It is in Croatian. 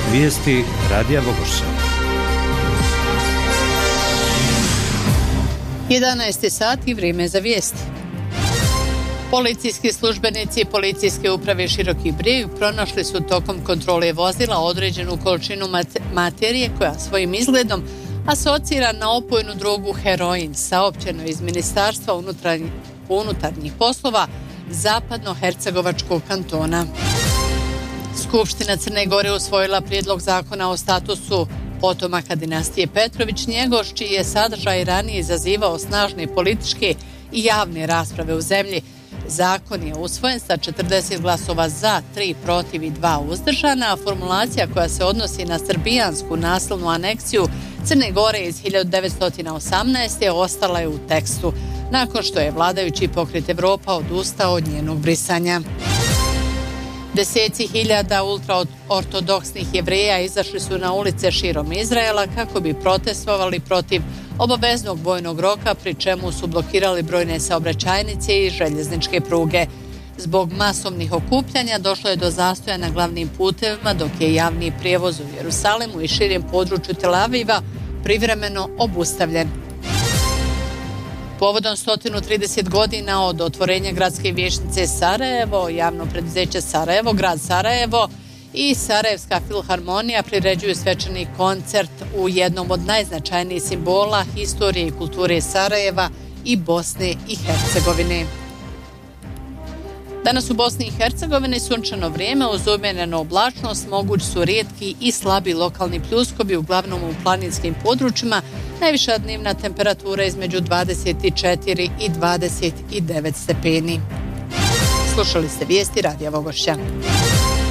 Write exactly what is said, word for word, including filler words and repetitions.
Vijesti Radija Vogošća. jedanaest sati, vrijeme za vijesti. Policijski službenici Policijske uprave Široki Brijeg pronašli su tokom kontrole vozila određenu količinu materije koja svojim izgledom asocira na opojnu drogu heroin, saopćeno iz Ministarstva unutarnjih, unutarnjih poslova Zapadno-Hercegovačkog kantona. Skupština Crne Gore usvojila prijedlog zakona o statusu potomaka dinastije Petrović-Njegoš, čiji je sadržaj ranije izazivao snažne političke i javne rasprave u zemlji. Zakon je usvojen sa četrdeset glasova za, tri protiv i dva uzdržana, a formulacija koja se odnosi na srbijansku nasilnu aneksiju Crne Gore iz hiljadu devetsto osamnaeste. ostala je u tekstu, nakon što je vladajući pokret Evropa odustao od njenog brisanja. Deseci hiljada ultraortodoksnih Jevreja izašli su na ulice širom Izraela kako bi protestovali protiv obaveznog vojnog roka, pri čemu su blokirali brojne saobraćajnice i željezničke pruge. Zbog masovnih okupljanja došlo je do zastoja na glavnim putevima, dok je javni prijevoz u Jerusalemu i širem području Tel Aviva privremeno obustavljen. Povodom sto trideset godina od otvorenja gradske vijećnice Sarajevo, javno preduzeće Sarajevo, grad Sarajevo i Sarajevska filharmonija priređuju svečani koncert u jednom od najznačajnijih simbola historije i kulture Sarajeva i Bosne i Hercegovine. Danas u Bosni i Hercegovini sunčano vrijeme uz umjerenu oblačnost, mogući su rijetki i slabi lokalni pljuskovi, uglavnom u planinskim područjima. Najviša dnevna temperatura između dvadeset četiri i dvadeset devet stepeni. Slušali ste vijesti Radija Vogošća.